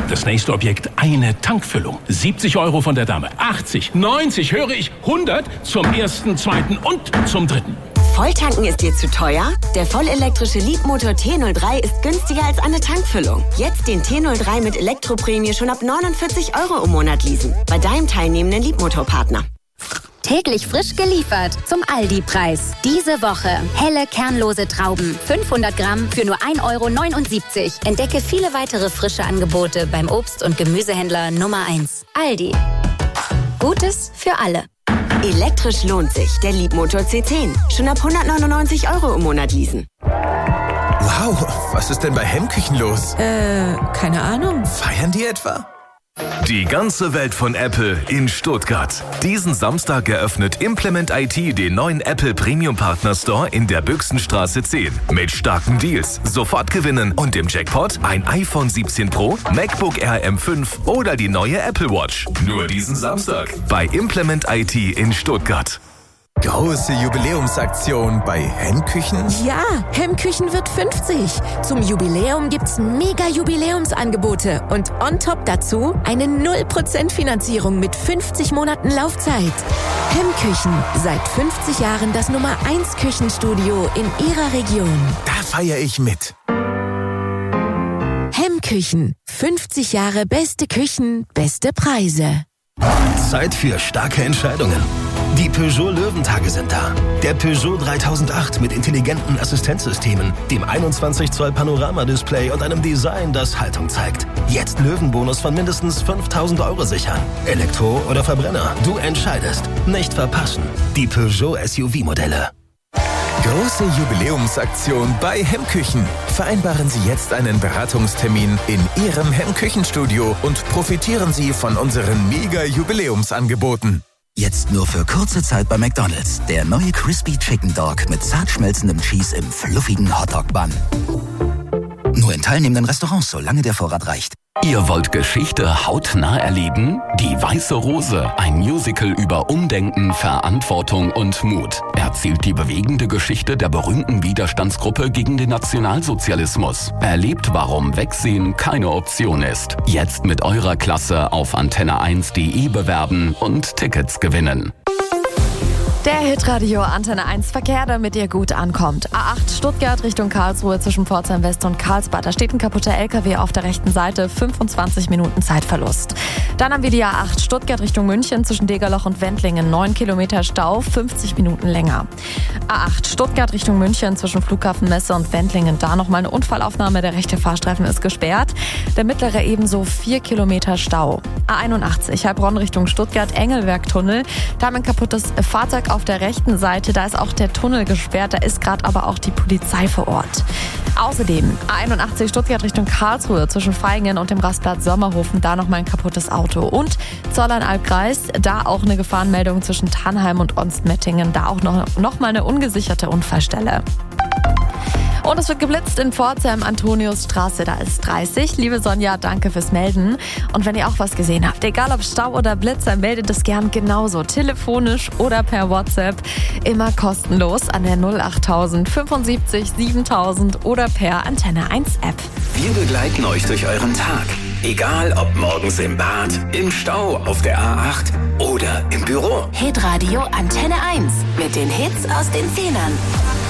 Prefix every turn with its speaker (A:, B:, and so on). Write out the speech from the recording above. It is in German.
A: Das nächste Objekt, eine Tankfüllung. 70 € von der Dame. 80, 90, höre ich, 100 zum ersten, zweiten und zum dritten.
B: Volltanken ist dir zu teuer? Der vollelektrische Leapmotor T03 ist günstiger als eine Tankfüllung. Jetzt den T03 mit Elektroprämie schon ab 49 € im Monat leasen. Bei deinem teilnehmenden Leapmotor-Partner.
C: Täglich frisch geliefert zum Aldi-Preis. Diese Woche helle, kernlose Trauben. 500 Gramm für nur 1,79 €. Entdecke viele weitere frische Angebote beim Obst- und Gemüsehändler Nummer 1. Aldi. Gutes für alle.
B: Elektrisch lohnt sich. Der Leapmotor C10. Schon ab 199 € im Monat leasen.
D: Wow, was ist denn bei Hemmküchen los?
E: Keine Ahnung.
D: Feiern die etwa?
F: Die ganze Welt von Apple in Stuttgart. Diesen Samstag eröffnet Implement IT den neuen Apple Premium Partner Store in der Büchsenstraße 10. Mit starken Deals, sofort gewinnen und im Jackpot ein iPhone 17 Pro, MacBook Air M5 oder die neue Apple Watch. Nur diesen Samstag bei Implement IT in Stuttgart.
D: Große Jubiläumsaktion bei Hemmküchen?
E: Ja, Hemmküchen wird 50. Zum Jubiläum gibt's mega Jubiläumsangebote und on top dazu eine 0% Finanzierung mit 50 Monaten Laufzeit. Hemmküchen, seit 50 Jahren das Nummer 1 Küchenstudio in Ihrer Region.
D: Da feiere ich mit.
E: Hemmküchen, 50 Jahre beste Küchen, beste Preise.
G: Zeit für starke Entscheidungen. Die Peugeot Löwentage sind da. Der Peugeot 3008 mit intelligenten Assistenzsystemen, dem 21 Zoll Panoramadisplay und einem Design, das Haltung zeigt. Jetzt Löwenbonus von mindestens 5.000 € sichern. Elektro oder Verbrenner, du entscheidest. Nicht verpassen. Die Peugeot SUV-Modelle.
D: Große Jubiläumsaktion bei Hemmküchen. Vereinbaren Sie jetzt einen Beratungstermin in Ihrem Hemmküchenstudio und profitieren Sie von unseren Mega-Jubiläumsangeboten.
H: Jetzt nur für kurze Zeit bei McDonald's. Der neue Crispy Chicken Dog mit zart schmelzendem Cheese im fluffigen Hotdog-Bun. Nur in teilnehmenden Restaurants, solange der Vorrat reicht.
I: Ihr wollt Geschichte hautnah erleben? Die Weiße Rose, ein Musical über Umdenken, Verantwortung und Mut, erzählt die bewegende Geschichte der berühmten Widerstandsgruppe gegen den Nationalsozialismus. Erlebt, warum Wegsehen keine Option ist. Jetzt mit eurer Klasse auf antenne1.de bewerben und Tickets gewinnen.
J: Der Hitradio Antenne 1 Verkehr, damit ihr gut ankommt. A8 Stuttgart Richtung Karlsruhe zwischen Pforzheim West und Karlsbad. Da steht ein kaputter LKW auf der rechten Seite, 25 Minuten Zeitverlust. Dann haben wir die A8 Stuttgart Richtung München zwischen Degerloch und Wendlingen. 9 Kilometer Stau, 50 Minuten länger. A8 Stuttgart Richtung München zwischen Flughafen Messe und Wendlingen. Da nochmal eine Unfallaufnahme, der rechte Fahrstreifen ist gesperrt. Der mittlere ebenso 4 Kilometer Stau. A81 Heilbronn Richtung Stuttgart, Engelberg-Tunnel. Da haben wir ein kaputtes Fahrzeug auf der rechten Seite, da ist auch der Tunnel gesperrt, da ist gerade aber auch die Polizei vor Ort. Außerdem A81 Stuttgart Richtung Karlsruhe zwischen Vaihingen und dem Rastplatz Sommerhofen, da nochmal ein kaputtes Auto. Und Zollern-Albkreis, da auch eine Gefahrenmeldung zwischen Tannheim und Onstmettingen, da auch noch mal eine ungesicherte Unfallstelle. Und es wird geblitzt in Pforzheim, Antoniusstraße, da ist 30. Liebe Sonja, danke fürs Melden. Und wenn ihr auch was gesehen habt, egal ob Stau oder Blitz, dann meldet es gern genauso. Telefonisch oder per WhatsApp. Immer kostenlos an der 08000 75 7000 oder per Antenne 1 App.
K: Wir begleiten euch durch euren Tag. Egal ob morgens im Bad, im Stau, auf der A8 oder im Büro.
B: Hitradio Antenne 1 mit den Hits aus den 10ern.